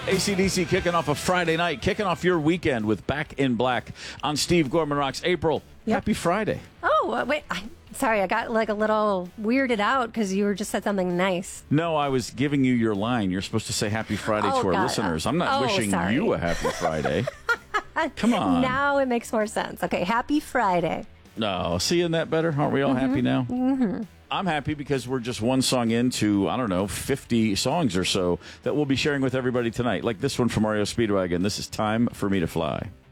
AC/DC kicking off a Friday night, kicking off your weekend with Back in Black on Steve Gorman Rocks. April, Happy Friday. Oh, wait. Sorry, I got like a little weirded out because you just said something nice. No, I was giving you your line. You're supposed to say Happy Friday to our listeners. I'm not wishing you a Happy Friday. Come on. Now it makes more sense. Okay, Happy Friday. No, seeing that better? Aren't we all happy now? Mm-hmm. I'm happy because we're just one song into, 50 songs or so that we'll be sharing with everybody tonight. Like this one from REO Speedwagon. This is Time for Me to Fly.